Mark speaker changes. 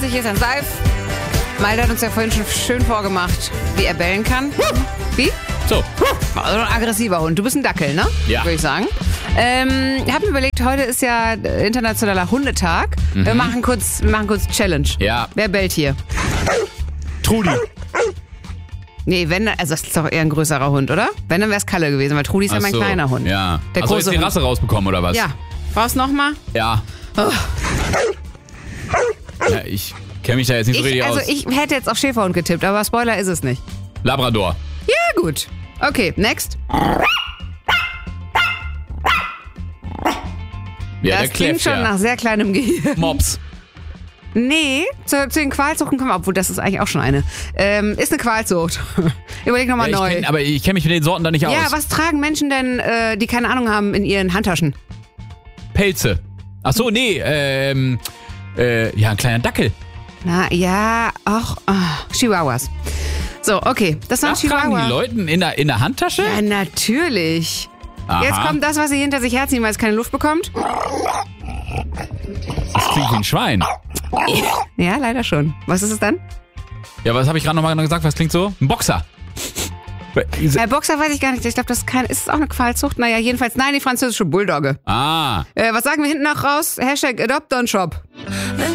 Speaker 1: Hier ist ein Live. Malte hat uns ja vorhin schon schön vorgemacht, wie er bellen kann. Wie?
Speaker 2: So.
Speaker 1: Also ein aggressiver Hund. Du bist ein Dackel, ne?
Speaker 2: Ja.
Speaker 1: Würde ich sagen. Ich habe mir überlegt, heute ist ja internationaler Hundetag. Wir machen kurz Challenge.
Speaker 2: Ja.
Speaker 1: Wer bellt hier?
Speaker 2: Trudi.
Speaker 1: Nee, wenn, also das ist doch eher ein größerer Hund, oder? Wenn, dann wäre es Kalle gewesen, weil Trudi ist ja mein kleiner Hund.
Speaker 2: Ja.
Speaker 1: Der
Speaker 2: Also
Speaker 1: große
Speaker 2: jetzt die Rasse rausbekommen, oder was?
Speaker 1: Ja. Brauchst du noch mal?
Speaker 2: Ja.
Speaker 1: Oh.
Speaker 2: Ja, ich kenne mich da jetzt nicht so richtig aus.
Speaker 1: Ich hätte jetzt auf Schäferhund getippt, aber Spoiler ist es nicht.
Speaker 2: Labrador.
Speaker 1: Ja, gut. Okay, next.
Speaker 2: Ja,
Speaker 1: Das
Speaker 2: der
Speaker 1: klingt
Speaker 2: kläfft
Speaker 1: schon
Speaker 2: ja.
Speaker 1: nach sehr kleinem Gehirn.
Speaker 2: Mops.
Speaker 1: Nee, zu den Qualzuchten kommen wir, obwohl das ist eigentlich auch schon eine. Ist eine Qualzucht. Überleg nochmal
Speaker 2: Ja,
Speaker 1: neu.
Speaker 2: aber ich kenne mich mit den Sorten da nicht aus.
Speaker 1: Ja, was tragen Menschen denn, die keine Ahnung haben, in ihren Handtaschen?
Speaker 2: Pelze. Ach so, nee, ja, ein kleiner Dackel.
Speaker 1: Na, ja, auch Chihuahuas. So, okay, das waren
Speaker 2: Das tragen
Speaker 1: Chihuahua.
Speaker 2: die Leute in der Handtasche?
Speaker 1: Ja, natürlich.
Speaker 2: Aha.
Speaker 1: Jetzt kommt das, was sie hinter sich herziehen, weil es keine Luft bekommt.
Speaker 2: Das klingt wie ein Schwein.
Speaker 1: Ja, leider schon. Was ist es dann?
Speaker 2: Ja, was habe ich gerade nochmal gesagt? Was klingt so? Ein Boxer.
Speaker 1: Bei Boxer weiß ich gar nicht. Ich glaube, ist es auch eine Qualzucht? Naja, jedenfalls, nein, die französische Bulldogge.
Speaker 2: Ah.
Speaker 1: Was sagen wir hinten noch raus? #AdoptOnShop.